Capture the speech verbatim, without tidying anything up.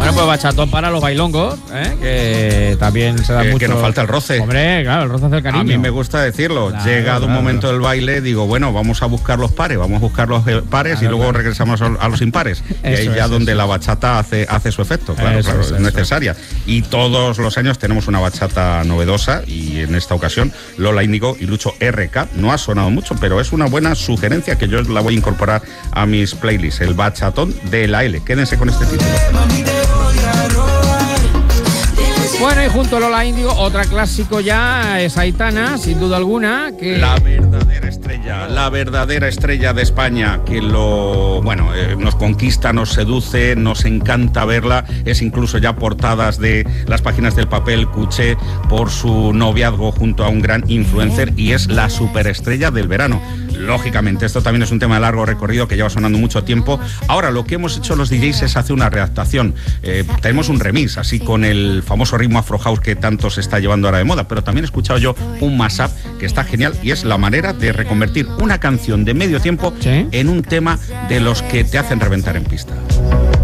Bueno, pues bachatón para los bailongos, ¿eh? Que también se da que, mucho. Que nos falta el roce. Hombre, claro, el roce hace el cariño. A mí me gusta decirlo. Claro, Llegado claro, un momento claro. del baile, digo, bueno, vamos a buscar los pares, vamos a buscar los pares Claro, y luego claro. regresamos a los impares. Y ahí Eso ya es, donde eso. la bachata hace, hace su efecto, claro, Eso claro, es, es eso. necesaria. Y todos los años tenemos una bachata novedosa y en esta ocasión Lola Índigo y Lucho R K. No ha sonado mucho, pero es una buena sugerencia que yo la voy a incorporar a mis playlists. El bachatón de la L. Quédense con este título. Bueno, y junto a Lola Índigo, otra clásico ya es Aitana, sin duda alguna. Que... La verdadera estrella, la verdadera estrella de España, que lo, bueno, eh, nos conquista, nos seduce, nos encanta verla. Es incluso ya portadas de las páginas del papel Cuché por su noviazgo junto a un gran influencer y es la superestrella del verano. Lógicamente, esto también es un tema de largo recorrido que lleva sonando mucho tiempo. Ahora, lo que hemos hecho los D Js es hacer una readaptación. Eh, tenemos un remix, así con el famoso ritmo Afro House que tanto se está llevando ahora de moda, pero también he escuchado yo un mashup que está genial y es la manera de reconvertir una canción de medio tiempo ¿Sí? en un tema de los que te hacen reventar en pista.